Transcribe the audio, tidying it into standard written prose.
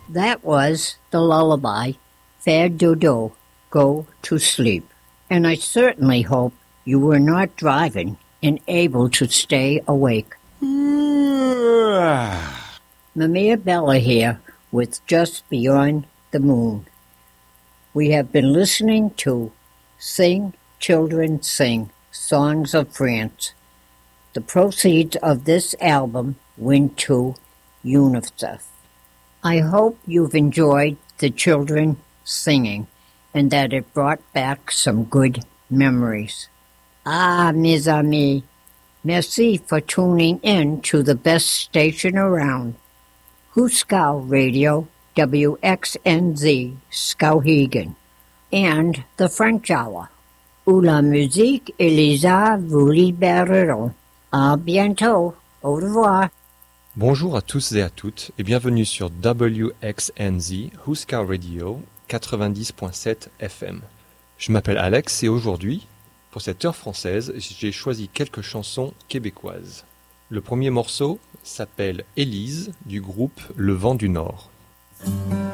That was the lullaby, Faire Dodo, Go to Sleep. And I certainly hope you were not driving and able to stay awake. Mamiya Bella here with Just Beyond the Moon. We have been listening to Sing, Children Sing, Songs of France. The proceeds of this album went to UNICEF. I hope you've enjoyed the children singing and that it brought back some good memories. Ah, mes amis, merci for tuning in to the best station around, Huskow Radio, WXNZ, Skowhegan, and the French Hour, où la musique et les arts vous libéreront. À bientôt. Au revoir. Bonjour à tous et à toutes et bienvenue sur WXNZ, Huskow Radio, 90.7 FM. Je m'appelle Alex et aujourd'hui, pour cette heure française, j'ai choisi quelques chansons québécoises. Le premier morceau s'appelle Élise du groupe Le Vent du Nord.